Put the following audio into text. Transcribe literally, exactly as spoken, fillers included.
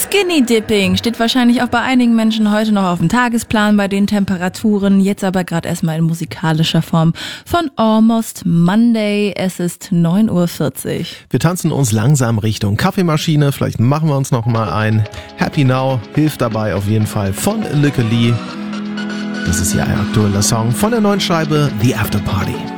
Skinny Dipping steht wahrscheinlich auch bei einigen Menschen heute noch auf dem Tagesplan bei den Temperaturen. Jetzt aber gerade erstmal in musikalischer Form von Almost Monday. Es ist neun Uhr vierzig. Wir tanzen uns langsam Richtung Kaffeemaschine. Vielleicht machen wir uns noch mal ein. Happy Now hilft dabei auf jeden Fall von Lykke Li. Das ist ja ein aktueller Song von der neuen Scheibe The After Party.